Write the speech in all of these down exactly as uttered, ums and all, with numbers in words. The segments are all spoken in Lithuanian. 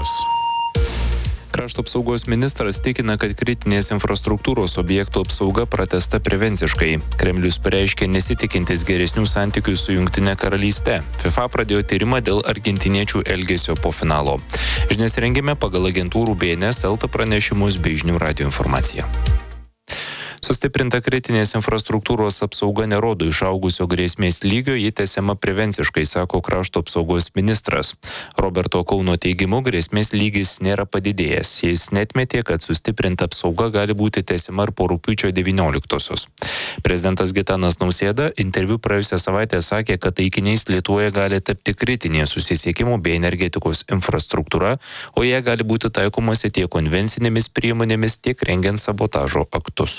žinios. Krašto apsaugos ministras tikina, kad kritinės infrastruktūros objektų apsauga pratęsta prevenciškai. Kremlius pareiškė nesitikintis geresnių santykių su Jungtine karalyste. FIFA pradėjo tyrimą dėl argentiniečių elgesio po finalo. Žinias rengėme pagal agentūrų B N S L T pranešimus bei žinių radijo informaciją. Sustiprinta kritinės infrastruktūros apsauga nerodo išaugusio grėsmės lygio, ji tęsiama prevenciškai, sako krašto apsaugos ministras. Roberto Kauno teigimu, grėsmės lygis nėra padidėjęs. Jis netmetė, kad sustiprinta apsauga gali būti tęsiama ir po rugpjūčio devynioliktosios. Prezidentas Gitanas Nausėda interviu praėjusią savaitę sakė, kad taikiniais Lietuvoje gali tapti kritinė susisiekimo bei energetikos infrastruktūra, o jie gali būti taikomasi tiek konvencinėmis priemonėmis, tiek rengiant sabotažo aktus.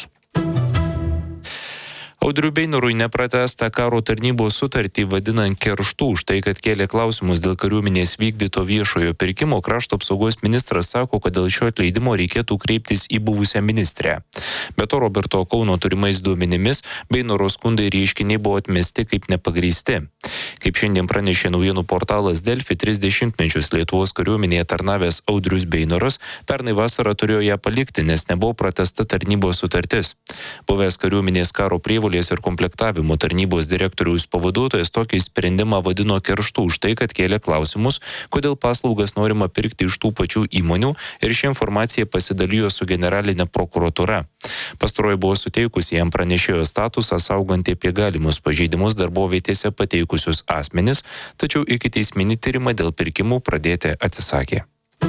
Audriui Beinarui nepratęstą karo tarnybos sutartį vadinant kerštu už tai, kad kėlė klausimus dėl kariuomenės vykdyto viešojo pirkimo, krašto apsaugos ministras sako, kad dėl šio atleidimo reikėtų kreiptis į buvusią ministrę. Be to, Roberto Kauno turimais duomenimis, Beinaro skundai ir ieškiniai buvo atmesti kaip nepagrįsti. Kaip šiandien pranešė naujienų portalas Delfi, tris dešimtmečius Lietuvos kariuomenėje tarnavęs Audrius Beinaras pernai vasarą turėjo ją palikti, nes nebuvo pratęsta tarnybos sutartis. Buvęs kariuomenės karo prievolės ir komplektavimo tarnybos direktoriaus pavaduotojas tokį sprendimą vadino kerštu už tai, kad kėlė klausimus, kodėl paslaugas norima pirkti iš tų pačių įmonių, ir ši informacija pasidalijo su generalinė prokuratūra. Pastaroji buvo suteikusi jam pranešėjo statusą, saugantį apie galimus pažeidimus darbovietėse pateikusius asmenis, tačiau ikiteisminį tyrimą dėl pirkimų pradėti atsisakė.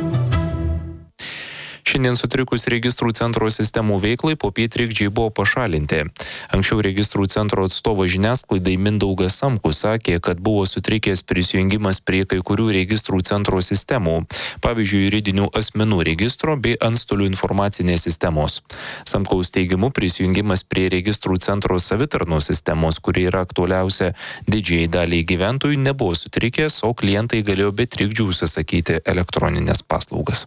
Šiandien sutrikus registrų centro sistemų veiklai popiet trikdžiai buvo pašalinti. Anksčiau registrų centro atstovo žiniasklaidai Mindaugas Samkus sakė, kad buvo sutrikęs prisijungimas prie kai kurių registrų centro sistemų, pavyzdžiui, juridinių asmenų registro bei antstolių informacinės sistemos. Samkaus teigimu, prisijungimas prie registrų centro savitarnos sistemos, kuri yra aktualiausia didžiai daliai gyventojų, nebuvo sutrikęs, o klientai galėjo be trikdžių užsisakyti elektroninės paslaugas.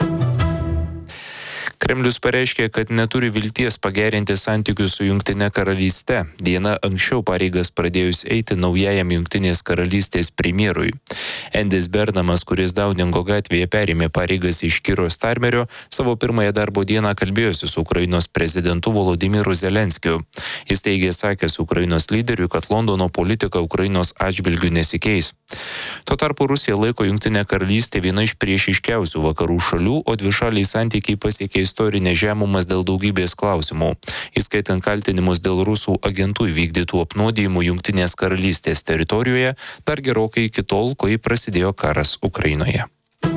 Kremlius pareiškė, kad neturi vilties pagerinti santykius su Jungtine karalyste. Diena anksčiau pareigas pradėjus eiti naujajam Jungtinės karalystės premjerui. Endis Bernamas, kuris Dauningo gatvėje perėmė pareigas iš Kiro Starmerio, savo pirmąją darbo dieną kalbėjosi su Ukrainos prezidentu Volodymyru Zelenskiu. Jis teigė sakęs Ukrainos lyderiui, kad Londono politika Ukrainos atžvilgiu nesikeis. Tuo tarpu Rusija laiko Jungtinę karalystę viena iš priešiškiausių vakarų šalių, o dvišaliai santykiai pasiekė istorinės žemumas dėl daugybės klausimų, įskaitant kaltinimus dėl rusų agentų įvykdytų apnuodijimų Jungtinės karalystės teritorijoje dar gerokai iki tol, kai prasidėjo karas Ukrainoje.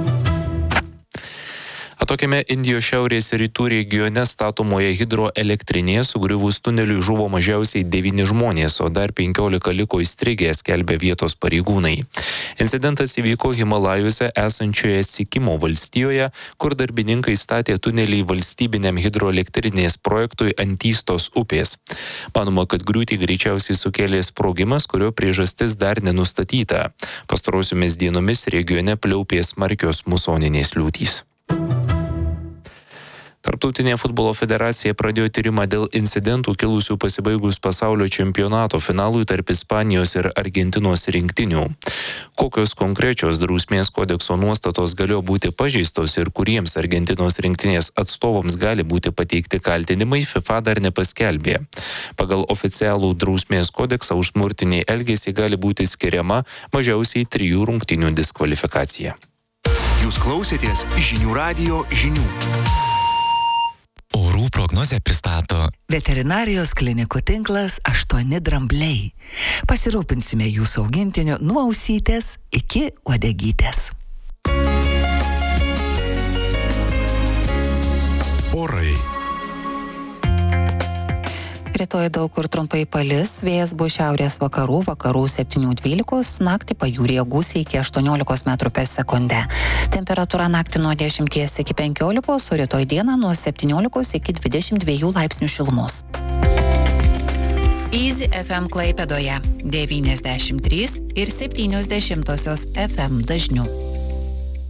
Atokiame Indijos šiaurės rytų regione statomoje hidroelektrinėje sugriuvus tuneliui žuvo mažiausiai devyni žmonės, o dar penkiolika liko įstrigę, skelbia vietos pareigūnai. Incidentas įvyko Himalajuose esančioje Sikimo valstijoje, kur darbininkai statė tunelį valstybiniam hidroelektrinės projektui ant Tystos upės. Manoma, kad griūtį greičiausiai sukėlė sprogimas, kurio priežastis dar nenustatyta. Pastarosiomis dienomis regione pliaupė smarkios musoninės liūtys. Tarptautinė futbolo federacija pradėjo tyrimą dėl incidentų kilusių pasibaigus pasaulio čempionato finalui tarp Ispanijos ir Argentinos rinktinių. Kokios konkrečios drausmės kodekso nuostatos galėjo būti pažeistos ir kuriems Argentinos rinktinės atstovams gali būti pateikti kaltinimai, FIFA dar nepaskelbė. Pagal oficialų drausmės kodeksą už smurtinį elgesį gali būti skiriama mažiausiai trijų rungtynių diskvalifikacija. Jūs klausėtės žinių radijo žinių. Orų prognozę pristato Veterinarijos klinikų tinklas aštuoni drambliai. Pasirūpinsime jūsų augintiniu nuo ausytės iki uodegytės. Orai. Rytoj daug kur trumpai palis, vėjas bus šiaurės vakarų, vakarų septynių dvylikos, naktį pajūryje gūsiai iki aštuoniolikos metrų per sekundę. Temperatūra naktį nuo dešimties iki penkiolikos, o rytoj dieną nuo septyniolikos iki dvidešimt dviejų laipsnių šilumos. Easy F M Klaipėdoje devyniasdešimt trys ir septynios dešimtosios F M dažniu.